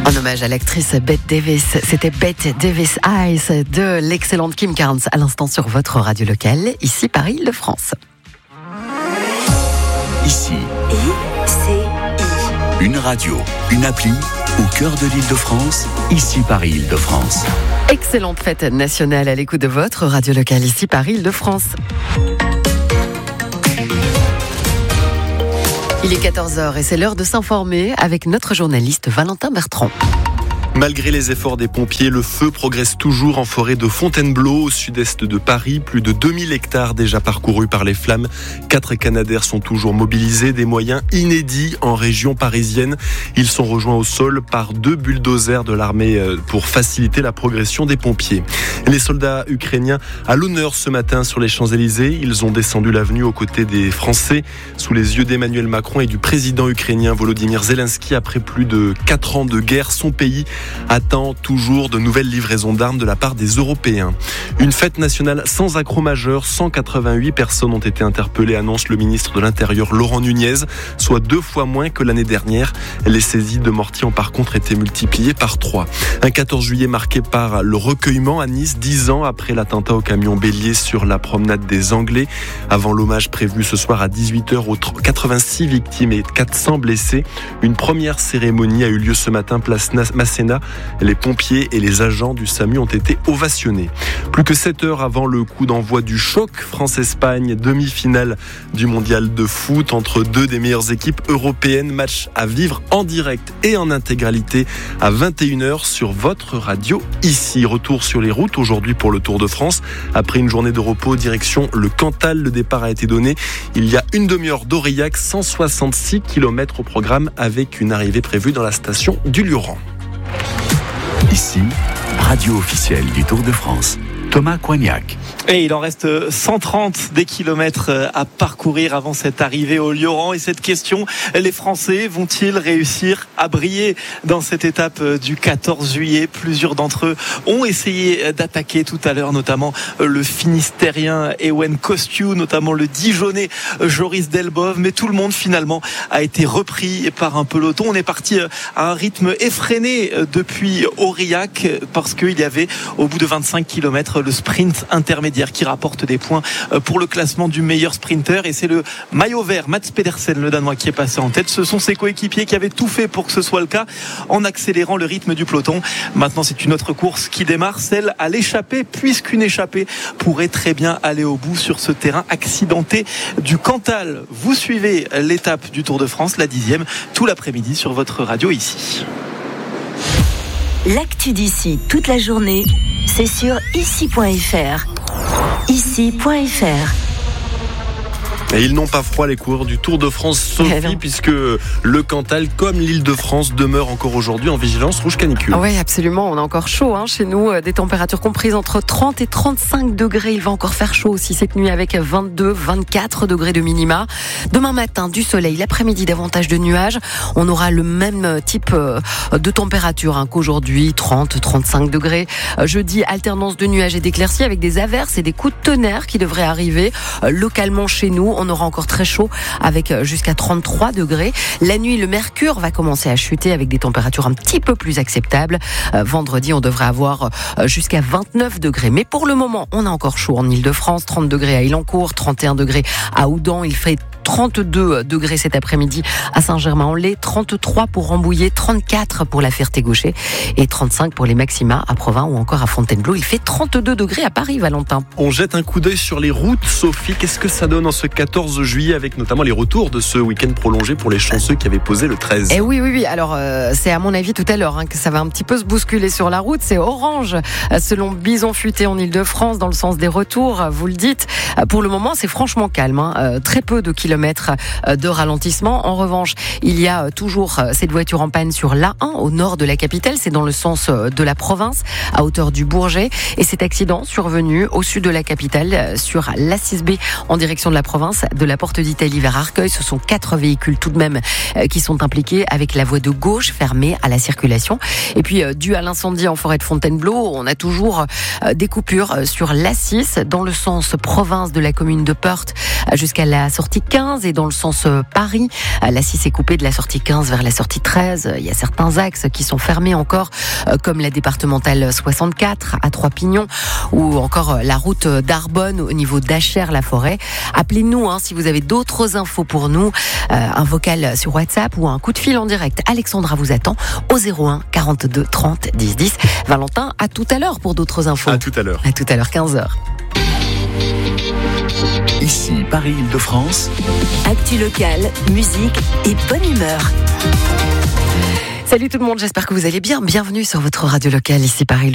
En hommage à l'actrice Bette Davis, c'était Bette Davis Eyes de l'excellente Kim Carnes à l'instant sur votre radio locale, ici Paris-Île-de-France. Ici, ICI. Une radio, une appli, au cœur de l'Île-de-France, ici Paris-Île-de-France. Excellente fête nationale à l'écoute de votre radio locale, ici Paris-Île-de-France. Il est 14h et c'est l'heure de s'informer avec notre journaliste Valentin Bertrand. Malgré les efforts des pompiers, le feu progresse toujours en forêt de Fontainebleau, au sud-est de Paris. Plus de 2000 hectares déjà parcourus par les flammes. 4 Canadair sont toujours mobilisés, des moyens inédits en région parisienne. Ils sont rejoints au sol par 2 bulldozers de l'armée pour faciliter la progression des pompiers. Les soldats ukrainiens à l'honneur ce matin sur les Champs-Élysées. Ils ont descendu l'avenue aux côtés des Français, sous les yeux d'Emmanuel Macron et du président ukrainien Volodymyr Zelensky. Après plus de 4 ans de guerre, son pays attend toujours de nouvelles livraisons d'armes de la part des Européens. Une fête nationale sans accroc majeur, 188 personnes ont été interpellées, annonce le ministre de l'Intérieur Laurent Nunez, soit 2 fois moins que l'année dernière. Les saisies de mortiers ont par contre été multipliées par 3. Un 14 juillet marqué par le recueillement à Nice, 10 ans après l'attentat au camion bélier sur la promenade des Anglais. Avant l'hommage prévu ce soir à 18h aux 86 victimes et 400 blessés. Une première cérémonie a eu lieu ce matin, place Masséna. Les pompiers et les agents du SAMU ont été ovationnés. Plus que 7 heures avant le coup d'envoi du choc France-Espagne, demi-finale du mondial de foot entre 2 des meilleures équipes européennes. Match à vivre en direct et en intégralité à 21h sur votre radio ici. Retour sur les routes aujourd'hui pour le Tour de France. Après une journée de repos, direction le Cantal. Le départ a été donné il y a une demi-heure d'Aurillac, 166 km au programme avec une arrivée prévue dans la station du Lioran. Ici, radio officielle du Tour de France. Thomas Coignac. Et il en reste 130 des kilomètres à parcourir avant cette arrivée au Lioran. Et cette question, les Français vont-ils réussir à briller dans cette étape du 14 juillet? Plusieurs d'entre eux ont essayé d'attaquer tout à l'heure, notamment le Finistérien Ewen Kostiou, notamment le Dijonais Joris Delbove. Mais tout le monde finalement a été repris par un peloton. On est parti à un rythme effréné depuis Aurillac parce qu'il y avait au bout de 25 kilomètres le sprint intermédiaire qui rapporte des points pour le classement du meilleur sprinter, et c'est le maillot vert Mats Pedersen, le Danois, qui est passé en tête. Ce sont ses coéquipiers qui avaient tout fait pour que ce soit le cas en accélérant le rythme du peloton. Maintenant c'est une autre course qui démarre, celle à l'échappée, puisqu'une échappée pourrait très bien aller au bout sur ce terrain accidenté du Cantal. Vous suivez l'étape du Tour de France, la 10e, tout l'après-midi sur votre radio ici. L'actu d'ici toute la journée, c'est sur ici.fr. Ici.fr. Et ils n'ont pas froid, les coureurs du Tour de France, Sophie, puisque le Cantal, comme l'Île-de-France, demeure encore aujourd'hui en vigilance rouge canicule. Oui, absolument. On a encore chaud chez nous. Des températures comprises entre 30 et 35 degrés. Il va encore faire chaud aussi cette nuit avec 22, 24 degrés de minima. Demain matin, du soleil. L'après-midi, davantage de nuages. On aura le même type de température qu'aujourd'hui, 30, 35 degrés. Jeudi, alternance de nuages et d'éclaircies avec des averses et des coups de tonnerre qui devraient arriver localement chez nous. On aura encore très chaud avec jusqu'à 33 degrés. La nuit, le mercure va commencer à chuter avec des températures un petit peu plus acceptables. Vendredi, on devrait avoir jusqu'à 29 degrés. Mais pour le moment, on a encore chaud en Île-de-France. 30 degrés à Élancourt, 31 degrés à Houdan. Il fait 32 degrés cet après-midi à Saint-Germain-en-Laye, 33 pour Rambouillet, 34 pour la Ferté-Gaucher et 35 pour les maxima à Provins ou encore à Fontainebleau. Il fait 32 degrés à Paris, Valentin. On jette un coup d'œil sur les routes, Sophie. Qu'est-ce que ça donne en ce 14 juillet avec notamment les retours de ce week-end prolongé pour les chanceux qui avaient posé le 13? Eh oui. Alors, c'est à mon avis tout à l'heure que ça va un petit peu se bousculer sur la route. C'est orange, selon Bison Futé en Île-de-France, dans le sens des retours, vous le dites. Pour le moment, c'est franchement calme. Très peu de kilomètres de ralentissement. En revanche, il y a toujours cette voiture en panne sur l'A1 au nord de la capitale. C'est dans le sens de la province, à hauteur du Bourget. Et cet accident survenu au sud de la capitale sur l'A6B en direction de la province, de la Porte d'Italie vers Arcueil. Ce sont 4 véhicules tout de même qui sont impliqués avec la voie de gauche fermée à la circulation. Et puis, dû à l'incendie en forêt de Fontainebleau, on a toujours des coupures sur l'A6 dans le sens province de la commune de Perth jusqu'à la sortie 15 15 et dans le sens Paris. La 6 est coupée de la sortie 15 vers la sortie 13. Il y a certains axes qui sont fermés encore, comme la départementale 64 à Trois-Pignons ou encore la route d'Arbonne au niveau d'Achères-la-Forêt. Appelez-nous si vous avez d'autres infos pour nous. Un vocal sur WhatsApp ou un coup de fil en direct. Alexandra vous attend au 01 42 30 10 10. Valentin, à tout à l'heure pour d'autres infos. À tout à l'heure. À tout à l'heure, 15h. Ici, Paris-Île-de-France. Actu locale, musique et bonne humeur. Salut tout le monde, j'espère que vous allez bien. Bienvenue sur votre radio locale ici Paris.